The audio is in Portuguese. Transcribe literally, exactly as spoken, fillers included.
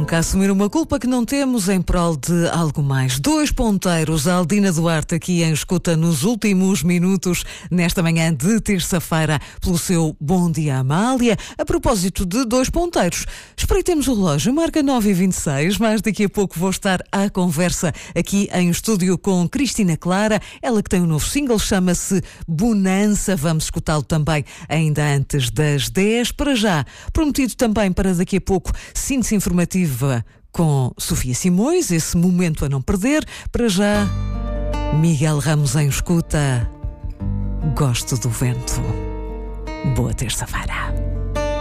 Nunca assumir uma culpa que não temos em prol de algo mais. Dois ponteiros, a Aldina Duarte aqui em escuta nos últimos minutos, nesta manhã de terça-feira, pelo seu Bom Dia Amália. A propósito de dois ponteiros, espreitemos o relógio, marca nove e vinte e seis, mas daqui a pouco vou estar à conversa aqui em estúdio com Cristina Clara, ela que tem um novo single, chama-se Bonança. Vamos escutá-lo também ainda antes das dez. Para já, prometido também para daqui a pouco, síntese informativa com Sofia Simões, esse momento a não perder. Para já, Miguel Ramos em escuta. Gosto do vento. Boa terça-feira.